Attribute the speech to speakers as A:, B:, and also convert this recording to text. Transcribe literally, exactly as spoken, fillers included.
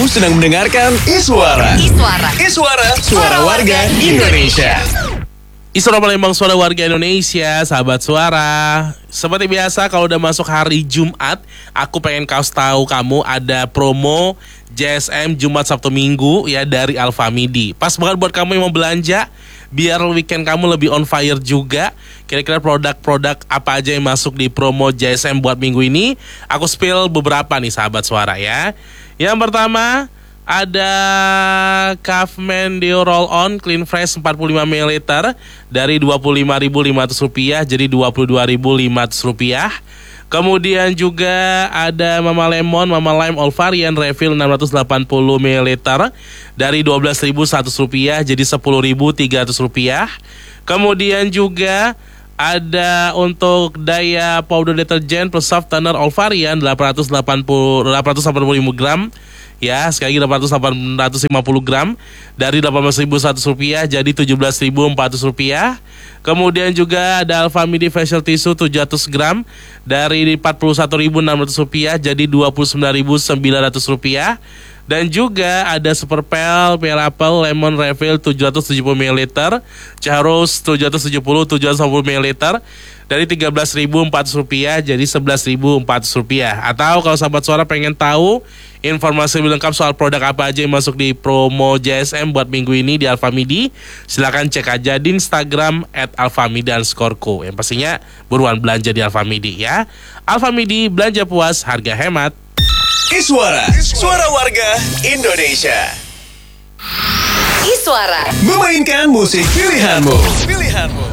A: Kamu sedang mendengarkan Iswara.
B: Iswara.
A: Iswara, suara warga Indonesia.
C: Iswara Palembang, suara warga Indonesia, sahabat suara. Seperti biasa kalau udah masuk hari Jumat, aku pengen kasih tahu kamu ada promo J S M Jumat Sabtu Minggu ya dari Alfamidi. Pas banget buat kamu yang mau belanja, biar weekend kamu lebih on fire juga. Kira-kira produk-produk apa aja yang masuk di promo J S M buat minggu ini? Aku spill beberapa nih sahabat suara ya. Yang pertama ada Kafman Deo Roll On Clean Fresh empat puluh lima mililiter dari dua puluh lima ribu lima ratus rupiah jadi dua puluh dua ribu lima ratus rupiah. Kemudian juga ada Mama Lemon, Mama Lime All Varian Refill enam ratus delapan puluh mililiter dari dua belas ribu seratus rupiah jadi sepuluh ribu tiga ratus rupiah. Kemudian juga ada untuk Daya Powder Detergent plus Softener All Varian delapan ratus delapan puluh lima gram. Ya, sekali lagi delapan ratus lima puluh gram dari delapan belas ribu seratus rupiah jadi tujuh belas ribu empat ratus rupiah. Kemudian juga ada Alfamidi Facial Tissue tujuh ratus gram dari empat puluh satu ribu enam ratus rupiah jadi dua puluh sembilan ribu sembilan ratus rupiah. Dan juga ada Super Pel, Pel Apple, Lemon Refill tujuh ratus tujuh puluh mililiter, Charus tujuh ratus tujuh puluh, tujuh ratus lima puluh mililiter dari tiga belas ribu empat ratus rupiah jadi sebelas ribu empat ratus rupiah. Atau kalau sahabat suara pengen tahu informasi lebih lengkap soal produk apa aja yang masuk di promo J S M buat minggu ini di Alfamidi, silakan cek aja di Instagram at alfamidi underscore co. Yang pastinya buruan belanja di Alfamidi ya. Alfamidi, belanja puas, harga hemat.
A: Iswara, suara warga Indonesia.
B: Iswara.
A: Memainkan musik pilihanmu. Pilihanmu.